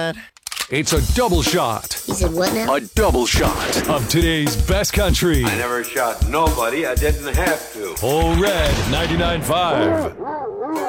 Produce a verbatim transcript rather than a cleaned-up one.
God. It's a double shot. He said what now? A double shot of today's best country. I never shot nobody. I didn't have to. Full Red ninety-nine point five.